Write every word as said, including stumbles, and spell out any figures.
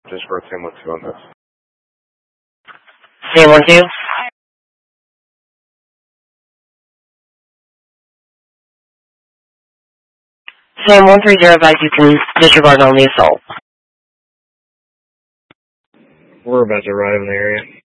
Discord Sam one two on this. Sam one two? Sam one three zero advise you can disregard on the assault. We're about to arrive in the area.